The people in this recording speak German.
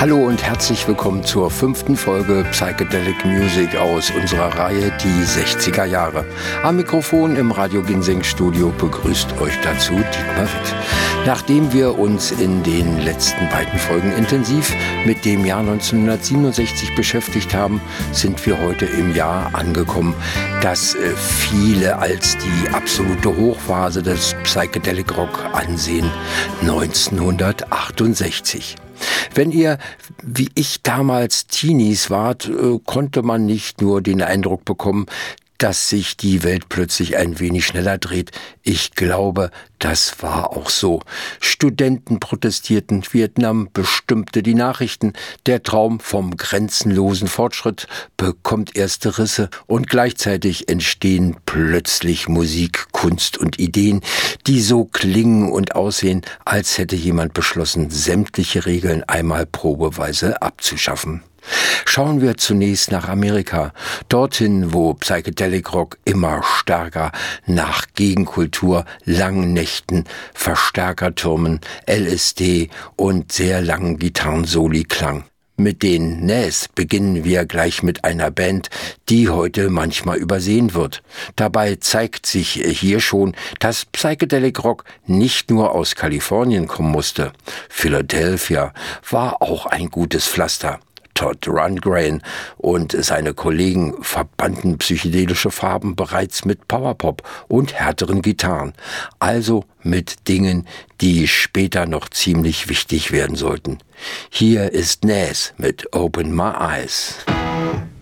Hallo und herzlich willkommen zur 5. Folge Psychedelic Music aus unserer Reihe Die 60er Jahre. Am Mikrofon im Radio Ginseng Studio begrüßt euch dazu Dietmar Witt. Nachdem wir uns in den letzten beiden Folgen intensiv mit dem Jahr 1967 beschäftigt haben, sind wir heute im Jahr angekommen, das viele als die absolute Hochphase des Psychedelic Rock ansehen, 1968. Wenn ihr, wie ich damals, Teenies wart, konnte man nicht nur den Eindruck bekommen, dass sich die Welt plötzlich ein wenig schneller dreht. Ich glaube, das war auch so. Studenten protestierten, Vietnam bestimmte die Nachrichten. Der Traum vom grenzenlosen Fortschritt bekommt erste Risse und gleichzeitig entstehen plötzlich Musik, Kunst und Ideen, die so klingen und aussehen, als hätte jemand beschlossen, sämtliche Regeln einmal probeweise abzuschaffen. Schauen wir zunächst nach Amerika, dorthin, wo Psychedelic Rock immer stärker nach Gegenkultur, langen Nächten, Verstärkertürmen, LSD und sehr langen Gitarrensoli klang. Mit den Nas beginnen wir gleich mit einer Band, die heute manchmal übersehen wird. Dabei zeigt sich hier schon, dass Psychedelic Rock nicht nur aus Kalifornien kommen musste. Philadelphia war auch ein gutes Pflaster. Todd Rundgren und seine Kollegen verbanden psychedelische Farben bereits mit Powerpop und härteren Gitarren, also mit Dingen, die später noch ziemlich wichtig werden sollten. Hier ist Nas mit Open My Eyes.